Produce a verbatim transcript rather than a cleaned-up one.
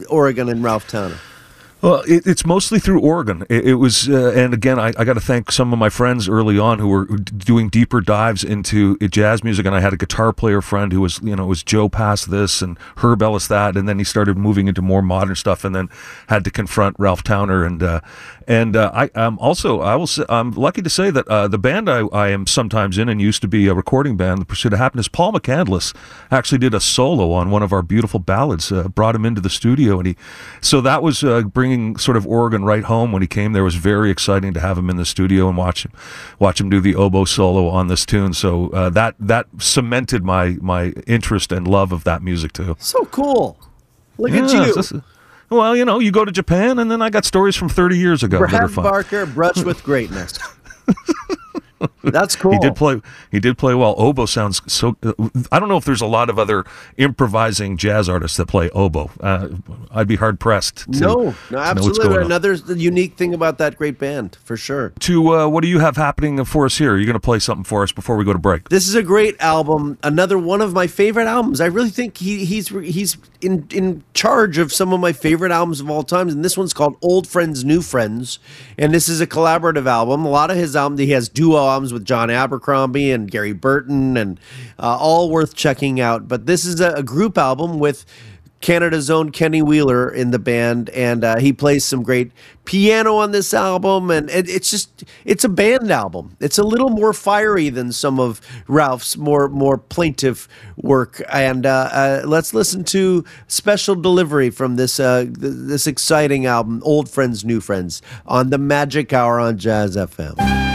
Oregon and Ralph Towner? Well, it, it's mostly through Oregon. It, it was, uh, and again, I, I got to thank some of my friends early on who were doing deeper dives into jazz music. And I had a guitar player friend who was, you know, it was Joe Pass this and Herb Ellis that, and then he started moving into more modern stuff, and then had to confront Ralph Towner. And uh, and uh, I um, also I will say, I'm lucky to say that uh, the band I, I am sometimes in and used to be a recording band, The Pursuit of Happiness. Paul McCandless actually did a solo on one of our beautiful ballads. Uh, brought him into the studio, and he so that was uh, bringing sort of Oregon right home when he came there. It was very exciting to have him in the studio and watch him watch him do the oboe solo on this tune. So uh, that that cemented my my interest and love of that music too. So cool. Look yeah, at you. This, well, you know, you go to Japan and then I got stories from thirty years ago. Brad Barker, Brush with Greatness. That's cool. He did play. He did play well. Oboe sounds so. Uh, I don't know if there's a lot of other improvising jazz artists that play oboe. Uh, I'd be hard pressed. To, no, no, absolutely. To Another unique thing about that great band, for sure. To uh, what do you have happening for us here? Are you going to play something for us before we go to break? This is a great album. Another one of my favorite albums. I really think he, he's he's in in charge of some of my favorite albums of all time. And this one's called Old Friends, New Friends. And this is a collaborative album. A lot of his albums, he has duo albums with John Abercrombie and Gary Burton, and uh, all worth checking out. But this is a, a group album with Canada's own Kenny Wheeler in the band, and uh, he plays some great piano on this album, and it, it's just it's a band album. It's a little more fiery than some of Ralph's more more plaintive work. And uh, uh, let's listen to Special Delivery from this uh, th- this exciting album, Old Friends, New Friends, on the Magic Hour on Jazz F M.